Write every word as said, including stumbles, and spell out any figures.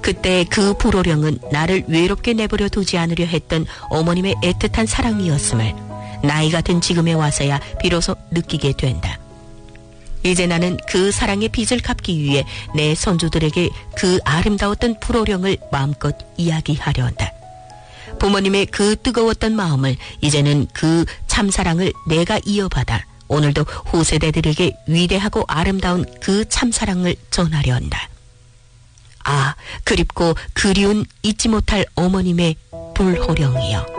그때 그 불호령은 나를 외롭게 내버려 두지 않으려 했던 어머님의 애틋한 사랑이었음을 나이가 든 지금에 와서야 비로소 느끼게 된다. 이제 나는 그 사랑의 빚을 갚기 위해 내 손주들에게 그 아름다웠던 불호령을 마음껏 이야기하려 한다. 부모님의 그 뜨거웠던 마음을 이제는 그 참사랑을 내가 이어받아 오늘도 후세대들에게 위대하고 아름다운 그 참사랑을 전하려 한다. 아, 그립고 그리운 잊지 못할 어머님의 불호령이여.